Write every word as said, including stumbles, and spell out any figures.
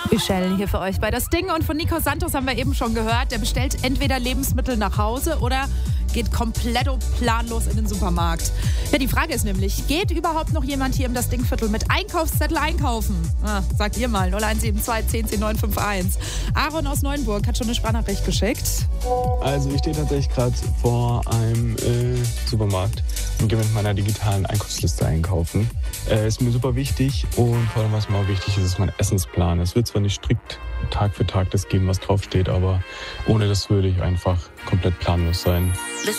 Michelle hier für euch bei Das Ding. Und von Nico Santos haben wir eben schon gehört, der bestellt entweder Lebensmittel nach Hause oder geht komplett planlos in den Supermarkt. Ja, die Frage ist nämlich, geht überhaupt noch jemand hier im Das Ding-Viertel mit Einkaufszettel einkaufen? Ah, sagt ihr mal, null eins sieben zwei zehn zehn neun fünf eins. Aaron aus Neuenburg hat schon eine Sprachnachricht geschickt. Also ich stehe tatsächlich gerade vor einem äh, Supermarkt und gehe mit meiner digitalen Einkaufsliste einkaufen. Äh, ist mir super wichtig und vor allem, was mir auch wichtig ist, ist mein Essensplan. Es wird zwar nicht strikt Tag für Tag das geben, was draufsteht, aber ohne das würde ich einfach komplett planlos sein.